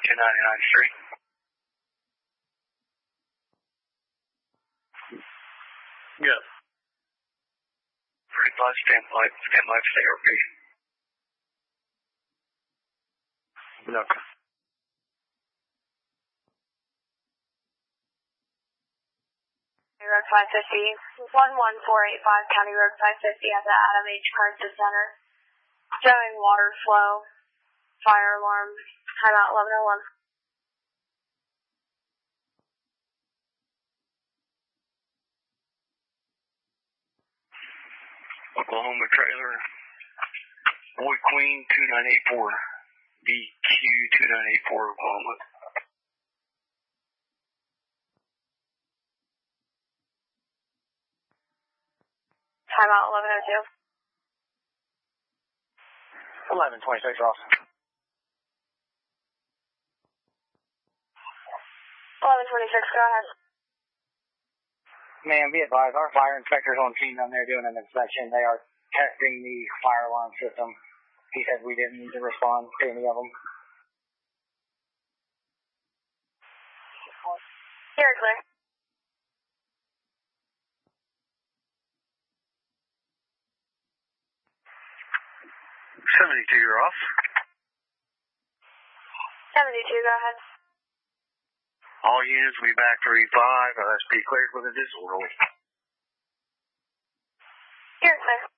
299th Street. Yeah. 35, stand by for ARP. Okay. Road 550, 11485 County Road 550 at the Adam H. Crisis Center. Showing water flow, fire alarm, timeout 11:01. Oklahoma trailer, Boy Queen 2984, BQ 2984, Oklahoma. Timeout 11:02. 11:26, Ross. 11:26, go ahead. Man, be advised, our fire inspector's on scene down there doing an inspection. They are testing the fire alarm system. He said we didn't need to respond to any of them. You're clear. You're off. 72, go ahead. All units will be back to 35. LSP cleared with a disorderly. You're clear.